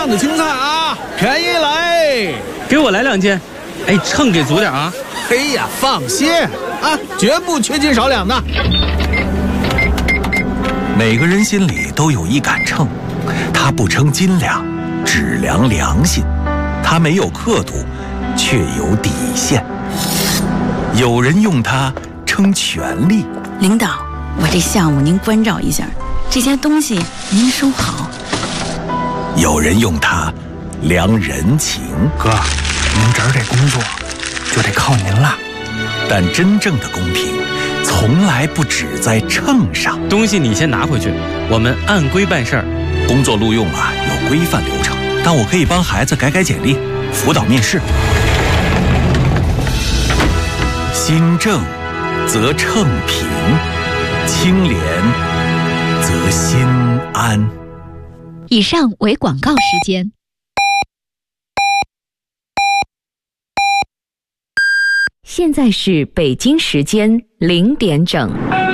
样的青菜啊，便宜来， 给我来2斤。哎，秤给足点啊。 嘿呀，放心啊，绝不缺斤少两的。 每个人心里都有一杆秤，它不称斤两，只量良心。它没有刻度，却有底线。有人用它称权力。 领导，我这项目您关照一下，这些东西您收好。 有人用它量人情。 哥，您这儿这工作就得靠您了。 但真正的公平从来不只在秤上。 东西你先拿回去，我们按规办事儿。 工作录用啊有规范流程，但我可以帮孩子改简历，辅导面试。心正则秤平，清廉则心安。 以上为广告时间。 现在是北京时间0点整。